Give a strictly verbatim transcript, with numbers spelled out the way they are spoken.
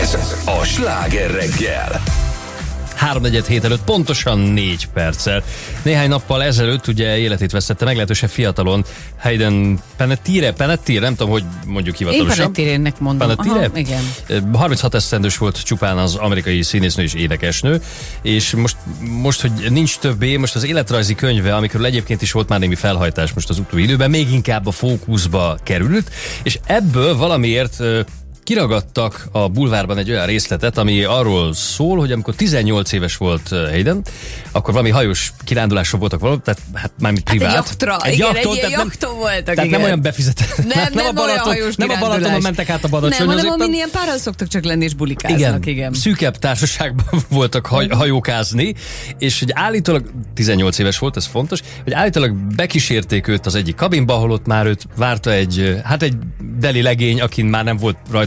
Ez a Sláger reggel. háromnegyed hét előtt pontosan négy perccel. Néhány nappal ezelőtt ugye életét vesztette meglehetősen fiatalon Hayden Panettiere, Panettiere, nem tudom, hogy mondjuk hivatalosan. Én Panettiere-nek mondom. Panettiere? Aha, igen. harminchat esztendős volt csupán az amerikai színésznő és énekesnő, és most, most, hogy nincs többé, most az életrajzi könyve, amikor egyébként is volt már némi felhajtás most az utóbbi időben, még inkább a fókuszba került, és ebből valamiért kiragadtak a bulvárban egy olyan részletet, ami arról szól, hogy amikor tizennyolc éves volt Hayden, akkor valami hajós kiránduláson voltak valami, tehát hát mármint privát. Hát egy jaktra, egy igen, jakton, egy ilyen tehát jakton voltak, Tehát igen. nem olyan befizetett. Nem, nem, nem a Balaton, olyan hajós nem a Balatonon mentek át a Badacsony. Nem, hanem amin ilyen páran szoktak csak lenni és bulikáznak, igen. igen. Szűkebb társaságban voltak haj, hajókázni, és hogy állítólag, tizennyolc éves volt, ez fontos, hogy állítólag bekísérték őt az egyik kabinba, ahol ott már őt várta egy, hát egy deli legény, akin már nem volt rajta